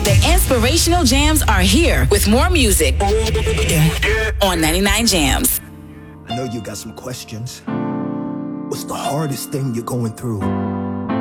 The inspirational jams are here with more music on 99 Jams. I know you got some questions. What's the hardest thing you're going through?